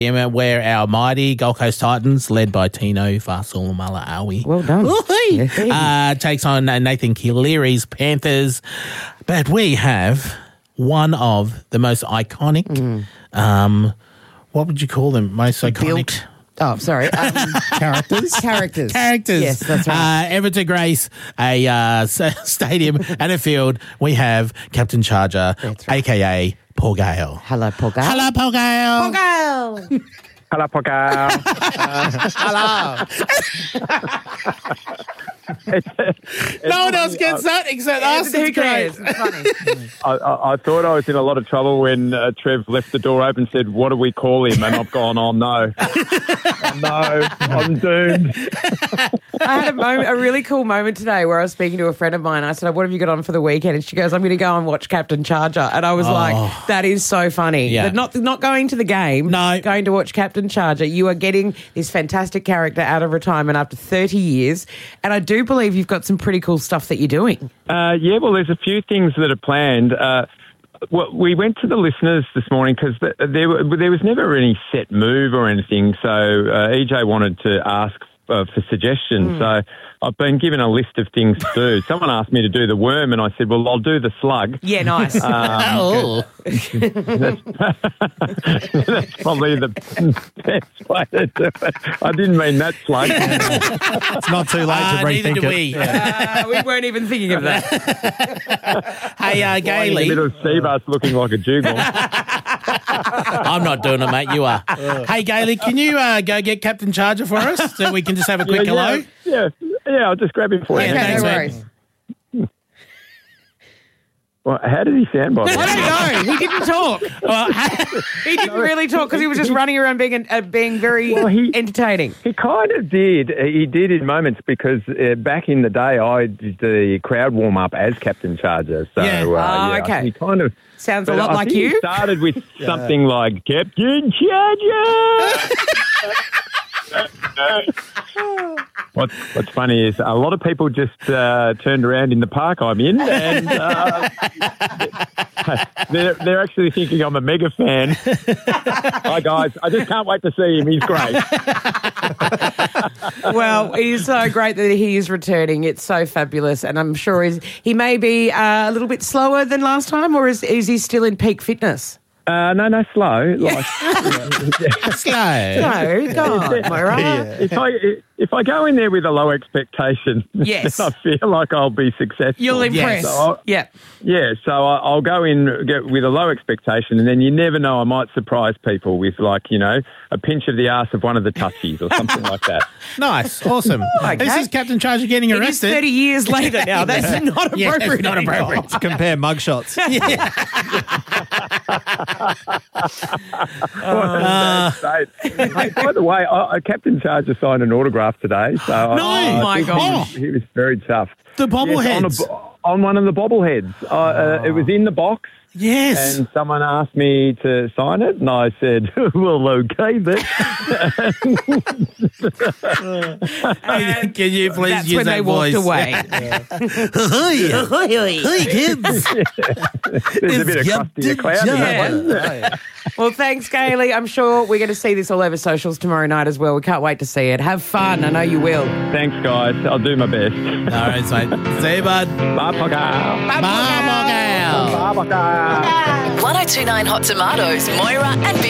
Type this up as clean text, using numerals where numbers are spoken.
where our mighty Gold Coast Titans, led by Tino Fa'asuamaleaui, Well done. takes on Nathan Cleary's Panthers. But we have one of the most iconic, what would you call them? Most iconic... Built. Oh, sorry. Characters? Characters. Yes, that's right. Ever to grace a stadium and a field, we have Captain Charger, a.k.a. Paul Gale. Hello, Paul Gale. Hello, Paul Gale. Paul Gale. Hello, Pogal. No one else gets that except us. Who It's great. cares? It's funny. I thought I was in a lot of trouble when Trev left the door open and said, "What do we call him?" And I've gone, "Oh no, oh, no, I'm doomed." I had a really cool moment today where I was speaking to a friend of mine. I said, "What have you got on for the weekend?" And she goes, "I'm going to go and watch Captain Charger." And I was like, "That is so funny." Yeah. But not going to the game. No. Going to watch Captain Charger. You are getting this fantastic character out of retirement after 30 years. And I do believe you've got some pretty cool stuff that you're doing. Yeah, well, there's a few things that are planned. Well, we went to the listeners this morning because there was never any set move or anything. So EJ wanted to ask for suggestions. So I've been given a list of things to do. Someone asked me to do the worm, and I said, "Well, I'll do the slug." Yeah, nice. That's probably the best way to do it. I didn't mean that slug. It's not too late to Neither rethink do it. we. We weren't even thinking of that. Hey, A Gailey. bit of sea bass looking like a jugal. I'm not doing it, mate. You are. Hey, Gailey, can you go get Captain Charger for us so we can just have a quick hello? Yeah, I'll just grab him for you. Yeah, thanks, no mate. worries. Well, how did he sound, by the way? I don't know. He didn't talk. Well, He didn't really talk because he was just running around being very entertaining. He kind of did. He did in moments because back in the day, I did the crowd warm up as Captain Charger. So, Yeah. Okay. He kind of Sounds a but lot I like think you. He started with something like Captain Charger. What's funny is a lot of people just turned around in the park I'm in, and they're actually thinking I'm a mega fan. Hi guys, I just can't wait to see him. He's great. Well, it is so great that he is returning. It's so fabulous, and I'm sure he may be a little bit slower than last time, or is he still in peak fitness? No, slow. Like, slow. No, go on, Moira. If I go in there with a low expectation, Yes. I feel like I'll be successful. You'll impress. So Yeah. So I'll go in with a low expectation, and then you never know, I might surprise people with, like, a pinch of the arse of one of the touchies or something like that. Nice. Awesome. Okay. This is Captain Charger getting It is arrested. 30 years later now. That's not appropriate. Yeah, it's not anymore. appropriate. To compare mugshots. Hey, by the way, Captain Charger signed an autograph today. So No, my think God. he was very tough. The bobbleheads. Yes, on one of the bobbleheads. It was in the box. Yes. And someone asked me to sign it, and I said, "Well, okay, then." Can you please That's use when that they voice? walked away. Hey, kids. There's a bit of crusty cloud in that one, isn't it? Well, thanks, Gailey. I'm sure we're going to see this all over socials tomorrow night as well. We can't wait to see it. Have fun. I know you will. Thanks, guys. I'll do my best. All right, mate. See you, bud. Bye, Pogal. Bye, Morgan. Bye, Pogal. 1029 Hot Tomatoes, Moira and Bill.